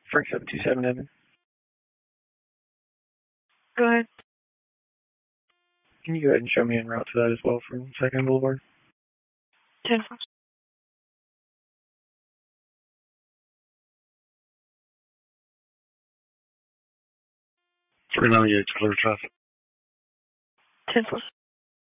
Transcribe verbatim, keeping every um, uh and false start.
Frank seven two seven Evan. Go ahead. Can you go ahead and show me en route to that as well from Second Boulevard? ten four. three ninety-eight, clear traffic. ten four.